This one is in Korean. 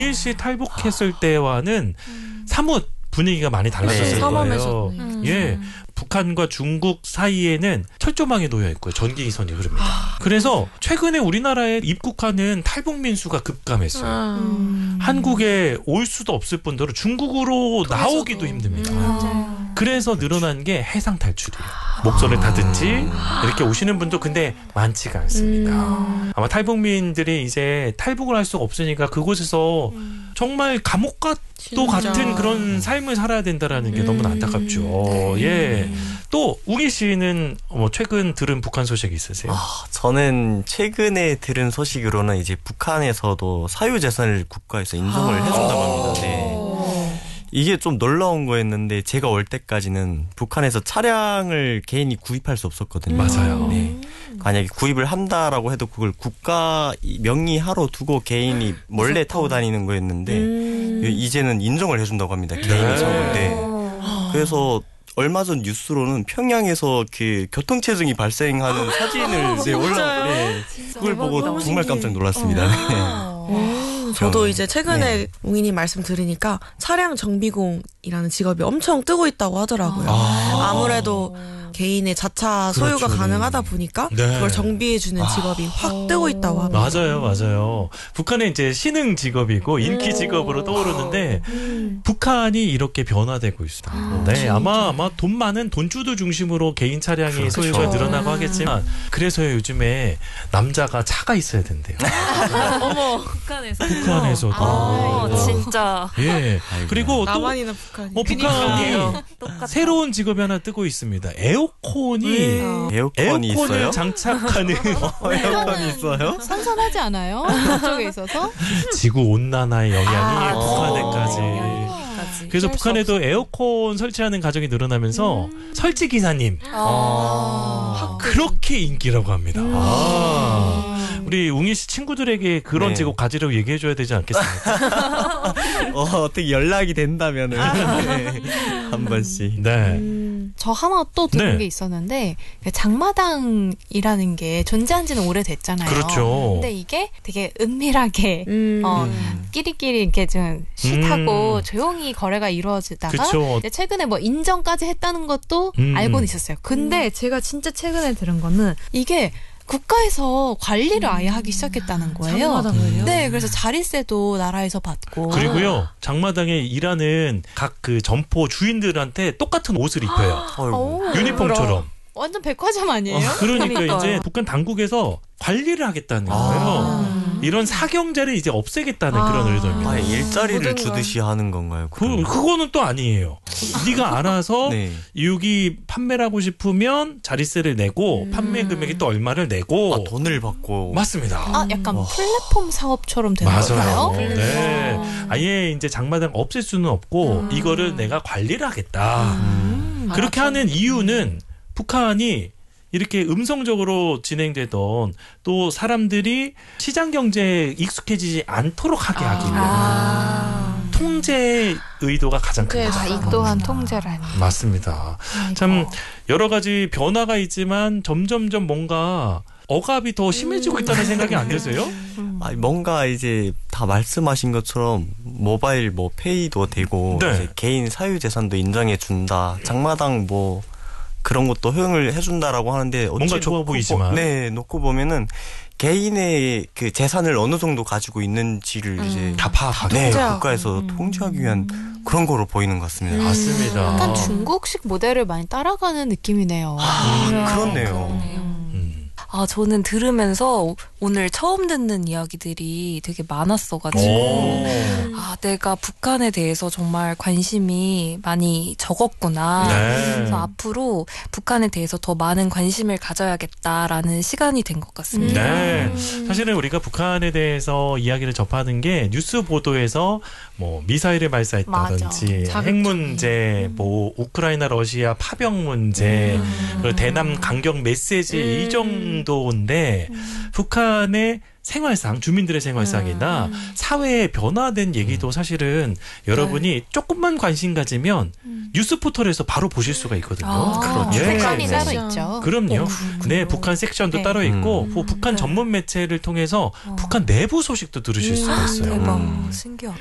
씨 탈북했을 때와는 사뭇 분위기가 많이 달라졌을 거예요. 예. 북한과 중국 사이에는 철조망이 놓여 있고요. 전기선이 흐릅니다. 그래서 최근에 우리나라에 입국하는 탈북민 수가 급감했어요. 한국에 올 수도 없을 뿐더러 중국으로 나오기도 힘듭니다. 그래서 늘어난 게 해상 탈출이에요. 목선을 타든지 이렇게 오시는 분도 근데 많지가 않습니다. 아마 탈북민들이 이제 탈북을 할 수가 없으니까 그곳에서 정말 감옥과도 같은 그런 삶을 살아야 된다라는 게 너무나 안타깝죠. 예. 또 웅이 씨는 최근 들은 북한 소식 있으세요? 저는 최근에 들은 소식으로는 이제 북한에서도 사유재산을 국가에서 인정을 해준다고 합니다. 네. 이게 좀 놀라운 거였는데 제가 올 때까지는 북한에서 차량을 개인이 구입할 수 없었거든요. 맞아요. 네. 만약에 구입을 한다라고 해도 그걸 국가 명의하로 두고 개인이 몰래 타고 다니는 거였는데 이제는 인정을 해준다고 합니다. 개인이 사고. 네. 그래서 얼마 전 뉴스로는 평양에서 그 교통체증이 발생하는 사진을 그걸 보고 정말 깜짝 놀랐습니다. 저도 이제 최근에 웅이님 말씀 들으니까 차량 정비공이라는 직업이 엄청 뜨고 있다고 하더라고요. 아무래도 개인의 자차 소유가 가능하다 보니까 그걸 정비해주는 직업이 확 뜨고 있다고 합니다. 맞아요. 북한은 이제 신흥 직업이고 인기 직업으로 떠오르는데 북한이 이렇게 변화되고 있습니다. 네, 아마 돈 많은 돈주도 중심으로 개인 차량의 소유가 늘어나고 하겠지만 그래서 요즘에 남자가 차가 있어야 된대요. 어머, 북한에서도. 진짜. 예. 그리고 또 나만이나 북한이. 북한이 새로운 직업이 하나 뜨고 있습니다. 에어컨이 있어요? 장착하는 에어컨이 있어요? 선선하지 않아요? 그쪽에 있어서? 지구 온난화의 영향이 북한에까지. 그래서 북한에도 에어컨 설치하는 가정이 늘어나면서 설치 기사님 그렇게 인기라고 합니다. 우리 웅이 씨 친구들에게 그런 직업 가지라고 얘기해줘야 되지 않겠습니까? 어떻게 연락이 된다면은 한 번씩. 네. 저 하나 또 들은 게 있었는데 장마당이라는 게 존재한 지는 오래됐잖아요. 그렇죠. 근데 이게 되게 은밀하게 끼리끼리 이렇게 좀 쉿하고 조용히 거래가 이루어지다가 최근에 뭐 인정까지 했다는 것도 알고는 있었어요. 근데 제가 진짜 최근에 들은 거는 이게 국가에서 관리를 아예 하기 시작했다는 거예요. 장마당을요? 네, 그래서 자릿세도 나라에서 받고. 그리고요, 장마당에 일하는 각 그 점포 주인들한테 똑같은 옷을 입혀요. 유니폼처럼. 완전 백화점 아니에요? 그러니까 이제 북한 당국에서 관리를 하겠다는 거예요. 이런 사경제를 이제 없애겠다는 그런 의도입니다. 일자리를 주듯이 하는 건가요? 그거는 또 아니에요. 네가 알아서 여기 판매를 하고 싶으면 자릿세를 내고 판매 금액이 또 얼마를 내고 돈을 받고. 맞습니다. 약간 플랫폼 사업처럼 되는 맞아요. 건가요? 네. 아예 이제 장마당 없앨 수는 없고 이거를 내가 관리를 하겠다. 그렇게 하는 이유는 북한이 이렇게 음성적으로 진행되던 또 사람들이 시장 경제에 익숙해지지 않도록 하게 하기 위한 통제 의도가 가장 큽니다. 이 또한 통제라니. 맞습니다. 참 여러 가지 변화가 있지만 점점점 뭔가 억압이 더 심해지고 있다는 생각이 안 드세요? 뭔가 이제 다 말씀하신 것처럼 모바일 페이도 되고 이제 개인 사유재산도 인정해 준다. 장마당 그런 것도 허용을 해준다라고 하는데 뭔가 좋아 보이지만 놓고 보면은 개인의 그 재산을 어느 정도 가지고 있는지를 이제 다 파악하고 국가에서 통제하기 위한 그런 거로 보이는 것 같습니다. 맞습니다. 약간 중국식 모델을 많이 따라가는 느낌이네요. 그렇네요. 저는 들으면서 오늘 처음 듣는 이야기들이 되게 많았어가지고 내가 북한에 대해서 정말 관심이 많이 적었구나. 그래서 앞으로 북한에 대해서 더 많은 관심을 가져야겠다라는 시간이 된 것 같습니다. 사실은 우리가 북한에 대해서 이야기를 접하는 게 뉴스 보도에서 미사일을 발사했다든지 핵 문제, 우크라이나 러시아 파병 문제, 그리고 대남 강경 메시지 이 정도인데 북한의 생활상, 주민들의 생활상이나 사회에 변화된 얘기도 사실은 여러분이 조금만 관심 가지면 뉴스 포털에서 바로 보실 수가 있거든요. 그렇죠. 섹션이 따로 있죠. 그럼요. 네, 북한 섹션도 따로 있고 북한 전문 매체를 통해서 북한 내부 소식도 들으실 수가 있어요. 대박. 신기하다.